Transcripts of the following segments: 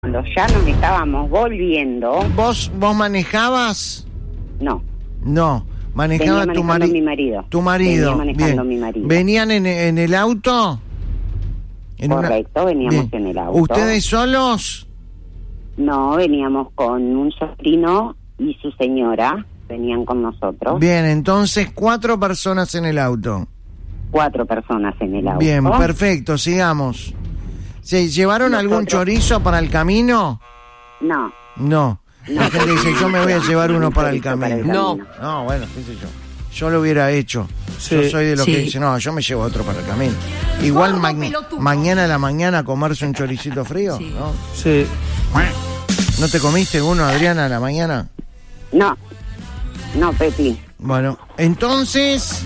Cuando ya nos estábamos volviendo... ¿Vos manejabas? No. No, manejaba mi marido. Tu marido. Venía manejando mi marido. ¿Venían en el auto? Correcto, veníamos en el auto. ¿Ustedes solos? No, veníamos con un sobrino y su señora, venían con nosotros. Bien, entonces 4 personas en el auto. 4 personas en el auto. Bien, perfecto, sigamos. ¿Se llevaron algún chorizo para el camino? No. No. La gente dice, yo me voy a llevar uno para el camino. No, bueno, qué sé yo. Yo lo hubiera hecho. Sí. Yo soy de los que dice, no, yo me llevo otro para el camino. Igual mañana a la mañana comerse un choricito frío, sí. ¿No? Sí. ¿No te comiste uno, Adriana, a la mañana? No, Peti. Bueno, entonces,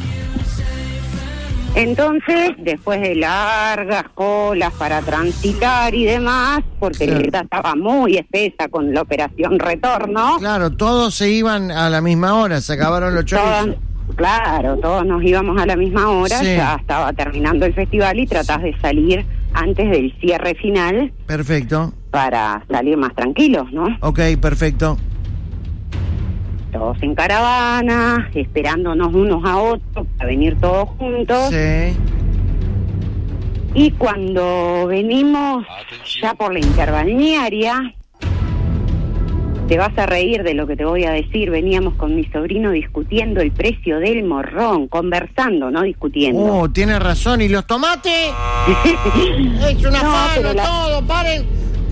después de largas colas para transitar y demás, porque la ruta estaba muy espesa con la operación retorno. Claro, todos se iban a la misma hora, se acabaron los chorizos. Claro, todos nos íbamos a la misma hora, sí. Ya estaba terminando el festival y tratás de salir antes del cierre final. Perfecto. Para salir más tranquilos, ¿no? Ok, perfecto. Todos en caravana, esperándonos unos a otros para venir todos juntos. Sí. Y cuando venimos ya por la interbalnearia, te vas a reír de lo que te voy a decir, veníamos con mi sobrino discutiendo el precio del morrón, conversando, no discutiendo. Oh, tiene razón, ¿y los tomates? Es una afano todo, paren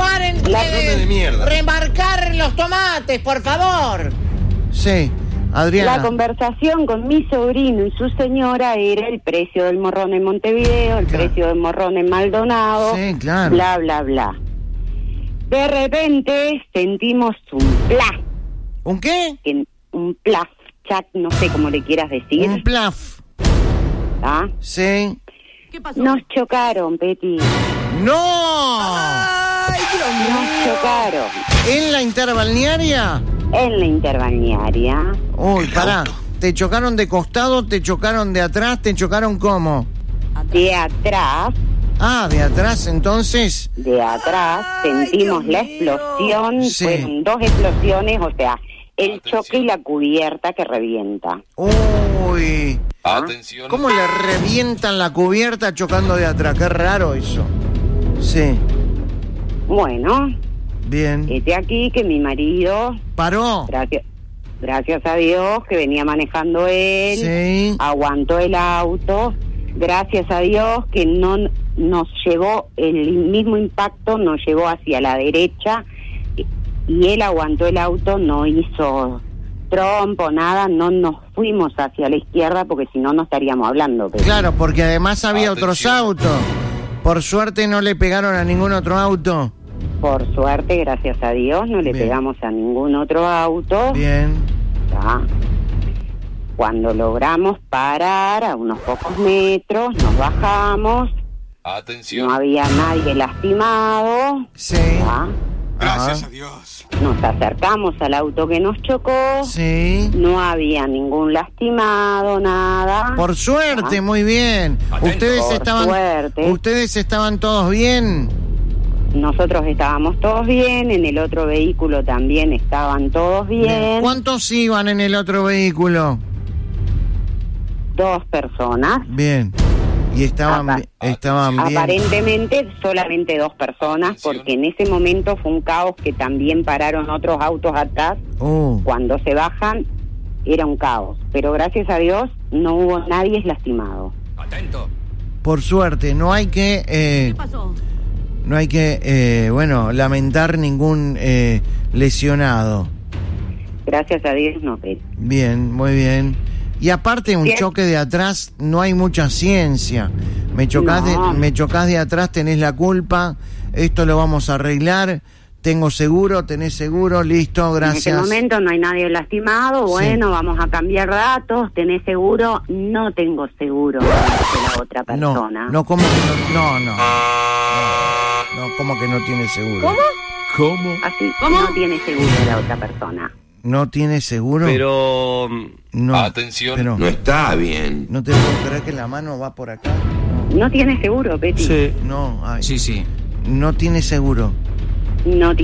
de mierda. Remarcar los tomates, por favor. Sí, Adriana. La conversación con mi sobrino y su señora era el precio del morrón en Montevideo, el precio del morrón en Maldonado, sí, claro. Bla, bla, bla. De repente sentimos un plaf. ¿Un qué? Un plaf, chat, no sé cómo le quieras decir. Un plaf. ¿Ah? Sí. ¿Qué pasó? Nos chocaron, Peti. ¡No! ¡Ay, Dios mío! Nos chocaron. ¿En la interbalnearia? En la interbalnearia. Uy, pará. ¿Te chocaron de costado? ¿Te chocaron de atrás? ¿Te chocaron cómo? De atrás. Ah, de atrás, entonces. De atrás sentimos la explosión. Sí. Fueron 2 explosiones, o sea, el choque y la cubierta que revienta. Uy. Atención. ¿Cómo le revientan la cubierta chocando de atrás? Qué raro eso. Sí. Bueno. Bien. Aquí que mi marido... ¿Paró? Gracias a Dios que venía manejando él. Sí. Aguantó el auto. Gracias a Dios que no nos llevó, el mismo impacto nos llevó hacia la derecha y él aguantó el auto, no hizo trompo, nada, no nos fuimos hacia la izquierda porque si no estaríamos hablando. Pero... Claro, porque además había otros autos. Por suerte no le pegaron a ningún otro auto. Por suerte, gracias a Dios, no le pegamos a ningún otro auto. Bien. Ya. Cuando logramos parar a unos pocos metros, nos bajamos. Atención. No había nadie lastimado. Sí. ¿Ya? Gracias a Dios. Nos acercamos al auto que nos chocó. Sí. No había ningún lastimado, nada. Por suerte, muy bien. ¿Ustedes estaban todos bien? Nosotros estábamos todos bien, en el otro vehículo también estaban todos bien. ¿Cuántos iban en el otro vehículo? 2 personas. Bien. ¿Y estaban bien? Aparentemente solamente 2 personas, porque en ese momento fue un caos que también pararon otros autos atrás. Cuando se bajan era un caos, pero gracias a Dios no hubo nadie lastimado. Atento. Por suerte, no hay que... ¿Qué pasó? No hay que, lamentar ningún lesionado. Gracias a Dios no. Bien, muy bien. Y aparte, un choque de atrás, no hay mucha ciencia. Me chocás de atrás, tenés la culpa, esto lo vamos a arreglar, tengo seguro, tenés seguro, listo, gracias. En este momento no hay nadie lastimado, bueno, vamos a cambiar datos, tenés seguro, no tengo seguro de la otra persona. No, ¿cómo que no? No, ¿cómo que no tiene seguro? ¿Cómo? Así, no tiene seguro de la otra persona. ¿No tiene seguro? Pero... No, atención. Pero, no está bien. ¿No te puedo creer que la mano va por acá? No tiene seguro, Peti. Sí. No, Sí. No tiene seguro. no